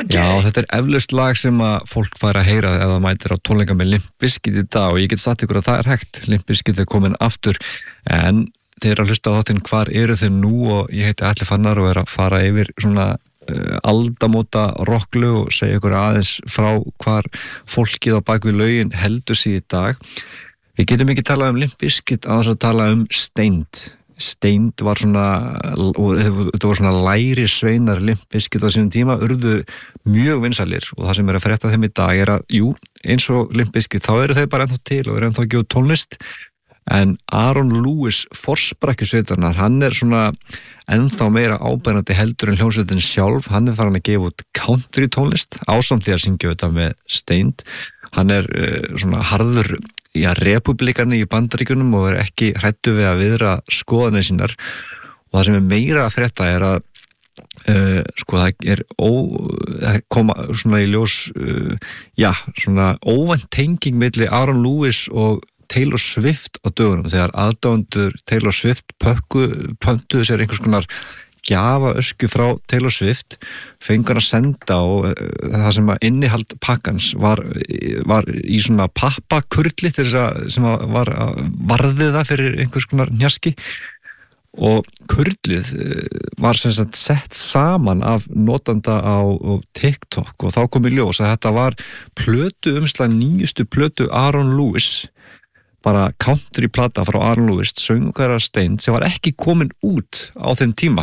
Já, þetta eflaust lag sem að fólk fær að heyra ef það mætir á tónleika með Limp Bizkit í dag og ég get sagt ykkur að það hægt. Limp Bizkit komin aftur en þeir að hlusta á þáttinn hvar eru þeir nú og ég heiti Atli Fannar og að fara yfir svona aldamóta rocklu og segja ykkur aðeins frá hvar fólkið á bakvið lögin heldur sig í dag. Við getum ekki talað Limp Bizkit á þess að tala Staind. Staind var svona, og þetta var svona læri sveinar Limp Bizkit á sínum tíma, urðu mjög vinsælir og það sem að frétta þeim í dag að, jú, eins og Limp Bizkit, þá eru þeir bara ennþá til og eru ennþá að gefa tónlist, en Aaron Lewis, forsprækjusveitarnar, hann svona ennþá meira áberandi heldur en hljómsveitin sjálf, hann farin að gefa út country tónlist, ásamt því að syngja þetta með Staind. Hann svona harður republikani í Bandaríkjunum og ekki hræddur við að viðra skoðanir sínar og það sem meira að frétta að sko það koma svona í ljós svona óvænt tenging milli Aaron Lewis og Taylor Swift á dögunum þegar aðdáendur Taylor Swift pöntuðu sér einhvers konar gjafa ösku frá Taylor Swift fengur að senda og það sem að innihald pakkans var í svona pappakurli sem var varðið það fyrir einhvers konar hnjaski og kurlið var sem sagt sett saman af notanda á TikTok og þá kom í ljós að þetta var plötuumslag nýjustu plötu Aaron Lewis bara country plata frá Aaron Lewis söngara Staind sem var ekki komin út á þeim tíma.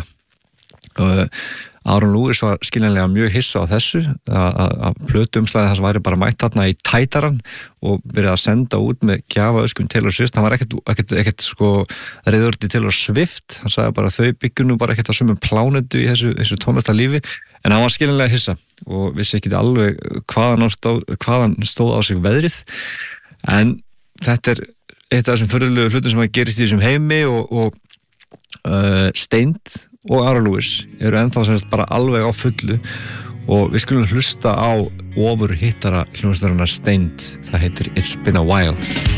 Aaron Lewis var skiljanlega mjög hissa á þessu að plötuumslagið þess væri bara mætt þarna í tætaran og byrjaði að senda út með gjafaöskum Taylor Swift, hann var ekkert sko reiður til Taylor Swift, hann sagði bara þau byggjum bara ekkert á sömu plánetu í þessu tónlistarlífi, en hann var skiljanlega hissa og vissi ekki alveg hvaðan stóð á sig veðrið, en þetta eitt af þessum furðulegu hlutum sem að gerist í þessum heimi og Staind og Aaron Lewis eru ennþá semst bara alveg á fullu og við skulum hlusta á ofur hittara hljómsveitarinnar Staind, það heitir It's Been a While.